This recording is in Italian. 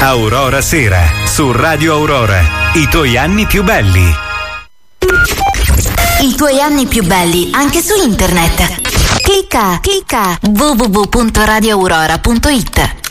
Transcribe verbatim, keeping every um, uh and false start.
Aurora Sera, su Radio Aurora. I tuoi anni più belli. I tuoi anni più belli anche su internet. Clicca, clicca w w w punto radio aurora punto it.